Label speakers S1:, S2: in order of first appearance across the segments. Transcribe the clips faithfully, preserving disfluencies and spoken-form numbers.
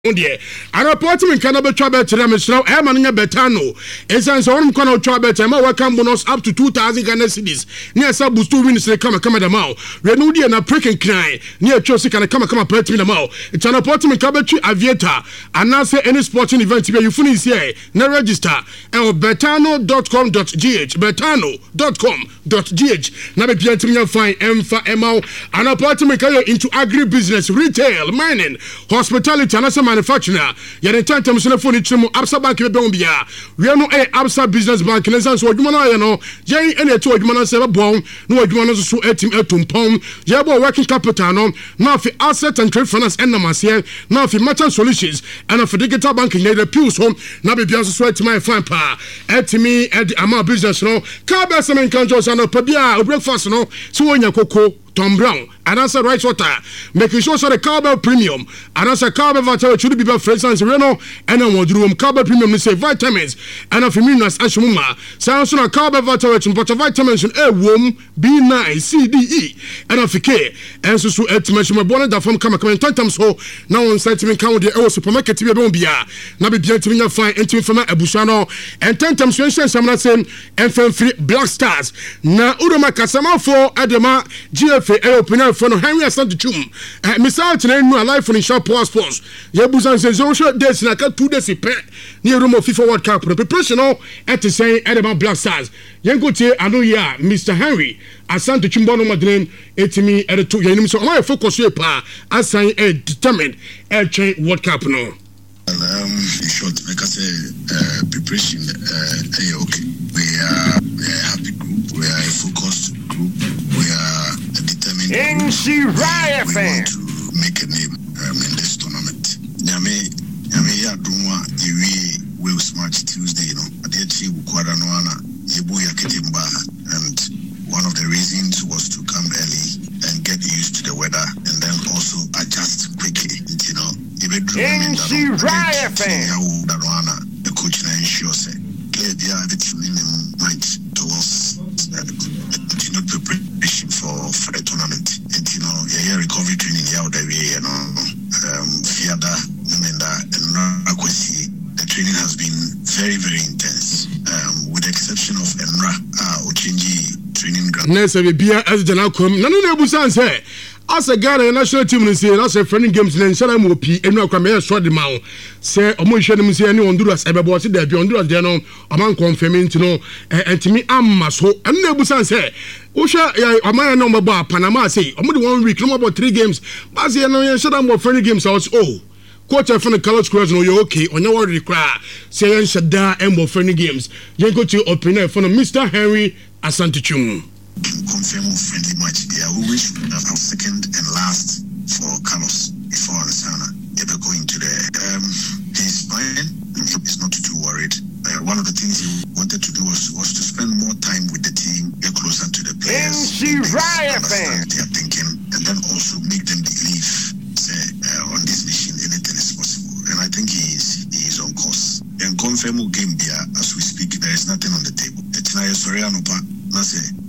S1: Dear, and a party in Canada Travel to them is now Emmanuel Betano. It's an own Cono Travel to welcome bonus up to two thousand Ghana cedis. Near Sabu two wins they come and come at the mouth. Renudi and a pricking cry near Chelsea can come and come and play to the mouth. It's an apartment Cabbage Aviator. And now say any sporting event where you finish here. Now register at betano dot com dot g h. betano dot com dot g h. Now be Piantimia fine M for M O. An apartment into agribusiness, retail, mining, hospitality, and some manufacturer. Yet time to phone it Absa Bank Bedombia. We are no a Absa Business Bank. And so you know, Jay and a two of you seven bone, no you want to at him at Tumpom, Jabo working capital, now for asset and trade finance and Namasia, now for merchant solutions, and for digital banking, the Pews home, now be just sweat to my fine power. At me at the Ama business, no, car best and controls and a pabia, breakfast, no, so when you cocoa. Tom Brown, and answer right water, making sure so the Cowbell Premium, and answer Cowbell Vital should be about fragrance Reno, and then what room Cowbell Premium say vitamins, and of immunous Ashmuma, sounds on a Cowbell Vital, but a vitamins in A womb, B nine, C D E, and of K, and so so at mention my bonnet that from come coming times so now on site to count the supermarket to be bombia, now be to fine into from Abusano, and ten times when someone saying, and free Black Stars, now Udoma Casama for Adama, G F. Open for Henry Asante Chum. Mister Alton, no life for Shop Power Sports. Yabusan says, "Oh, short days, and I got two days near room of FIFA World Cup. Preparation at the same Edema Black Stars. Yangote, I know ya, Mister Henry Asante Chumbono Madeleine, etimi at the two years. So my focus here, pa, as I determined at World Cup. No.
S2: Um, in short, like I say, uh, preparation, uh, okay. We are, we are a happy group. We are a focused group. We are determined.
S3: N C Raya fan.
S2: We want to make a name um, in this tournament. Nyame, nyame ya dunwa yewi Wales match Tuesday, you know. Adechi ukwara noana yebu ya ketimba, and one of the reasons was to come early and get used to the weather, and then also adjust quickly. You know,
S3: N C Raya fan.
S2: The coach na ensure say clear the everything in the mind towards uh, continued preparation for for the tournament. And you know, yeah, recovery training yeah the way, you know, um Fiada, Numenda, and Nakwesi. The training has been very, very intense. Um, with the exception of Enra, uh, Ochinji training ground.
S1: Nessa Bia as the outcome. None of the say. As a Ghana national team, and say, as a friendly games in Shalom P, and no Cramea short the mouth. Say, a motion, say, any Honduras, ever was it there, Honduras, there, no, among confirming to know, and to me, I'm so, and Nebusan say, Usha, a man number bar, Panama say, I'm only one week, no about three games, but say, no, Shalom friendly games, I was, oh. Quarter from the college squares, no, you're okay, or no one require, say, and Shada, and more friendly games. You go to open for Mister Henry Asante Chum.
S2: Confirm friendly match there. We wish we have our second and last for Carlos before Alessandra ever going to the um he's fine. He's not too worried. Uh, one of the things he wanted to do was, was to spend more time with the team, get closer to the players,
S3: N C Raya fan.
S2: Their thinking, and then also make them believe say uh, on this mission anything is possible. And I think he is he is on course. And confirm Gambia as we speak, there is nothing on the table. It's not a story on N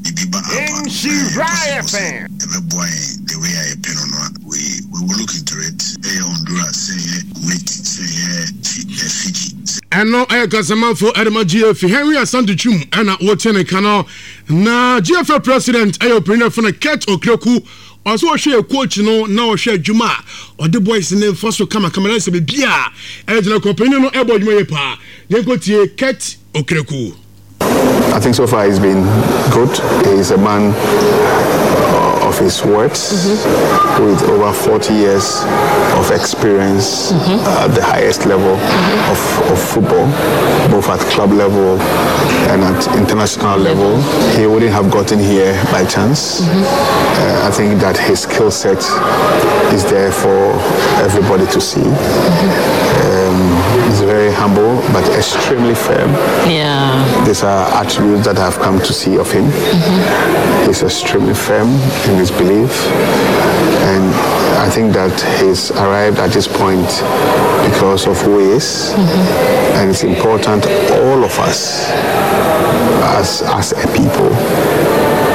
S3: C Raya fan.
S2: The way I pen on we we will look into it. Hey Honduras, say wait, say Fiji.
S1: And now I got some for Adama G F Henry Asante Chum and at Watson Canal. Na G F president I open up for a cat or Kroku. Also share coach no now share Juma or the boys in the first come come and say beer. And the company no ebo you pa. Then go to cat or Kroku.
S4: I think so far he's been good. He's a man uh, of his words, mm-hmm. with over forty years of experience mm-hmm. uh, at the highest level mm-hmm. of, of football, both at club level and at international level. He wouldn't have gotten here by chance. Mm-hmm. Uh, I think that his skill set is there for everybody to see. Mm-hmm. Um, he's very humble but extremely firm.
S5: Yeah.
S4: These are attributes that I've come to see of him. Mm-hmm. He's extremely firm in his belief, and I think that he's arrived at this point because of who he is. Mm-hmm. And it's important all of us as as a people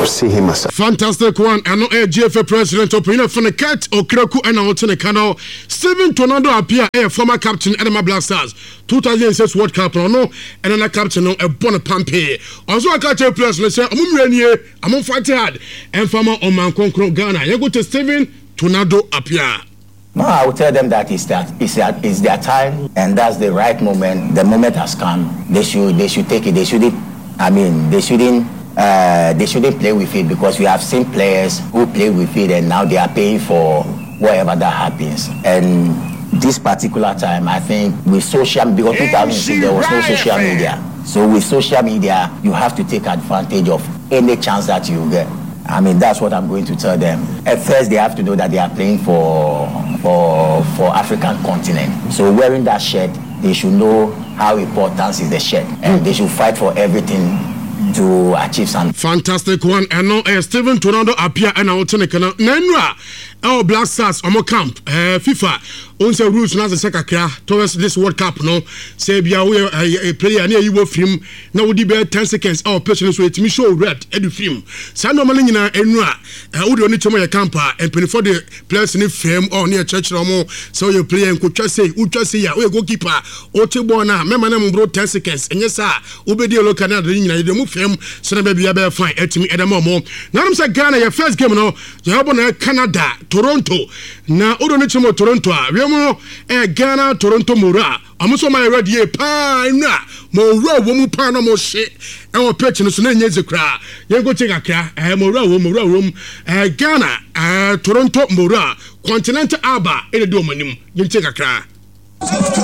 S4: see him as a
S1: fantastic one. And no G F A president opinion from the cat or Kraku and out in the canal. Steven Tornado appear a former captain Edema Black Stars two thousand six World Cup no and another captain no a Bonapampe. Also a catch a plus let's say I'm ready I'm on fight hard and farmer on man concrete Ghana. You go to Steven Tornado appear.
S5: No, I will tell them that it's that it's that it's their time and that's the right moment. The moment has come. They should they should take it. They shouldn't. I mean, they shouldn't. Uh, they shouldn't play with it because we have seen players who play with it and now they are paying for whatever that happens. And this particular time, I think with social because two thousand six there was no social media. So with social media, you have to take advantage of any chance that you get. I mean, that's what I'm going to tell them. At first, they have to know that they are playing for for for African continent. So wearing that shirt, they should know how important is the shirt, and they should fight for everything to achieve something.
S1: Fantastic one. And now uh, Steven Tornado appear and out in the canal. Nenra, our Black Stars, Omo camp, uh, FIFA. On the rules now the second towards this World Cup. No, say be aware a player near you film. Now would be ten seconds. Our person so it me show red edu film. Say normally na Enra. Uh, would only to my camper and pay for the players in the film or near church or more. So you play and could just say, would just say, yeah, we goalkeeper. Or Tibona, Memana bro ten seconds. And yes, sir, Ubedio look at the move film. So the baby are fine at me at a moment. Now I'm saying Ghana, your first game, no, you have on Canada, Toronto. Now, Odonichimo Toronto, Remo, eh, Ghana, Toronto, Mura. I'm also my red year, Pana, Mora, Womu Pana, more shit. Our pitch in the Sunan Yazakra. You go take a car, eh, Mora, Mora, room, eh, Ghana, eh, Toronto, Mura, Continental Alba, in the Dominium. You take a car.